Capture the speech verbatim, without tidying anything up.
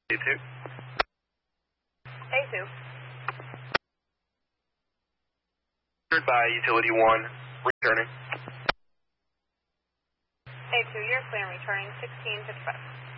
A two. A two. Cleared by utility one, returning. A two, you're clear and returning sixteen fifty-five.